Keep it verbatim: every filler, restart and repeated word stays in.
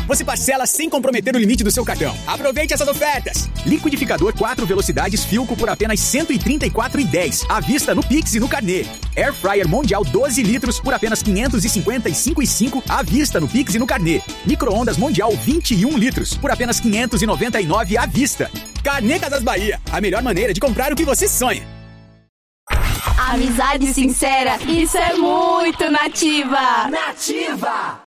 você parcela sem comprometer o limite do seu cartão. Aproveite essas ofertas. Liquidificador quatro velocidades Philco por apenas cento e trinta e quatro reais e dez centavos. À vista no Pix e no Carnê. Air Fryer Mondial doze litros por apenas quinhentos e cinquenta e cinco reais e cinco centavos. À vista no Pix e no Carnê. Micro-ondas Mondial vinte e um litros por apenas quinhentos e noventa e nove reais à vista. Carnê Casas Bahia. A melhor maneira de comprar o que você sonha. Amizade sincera, isso é muito nativa. Nativa!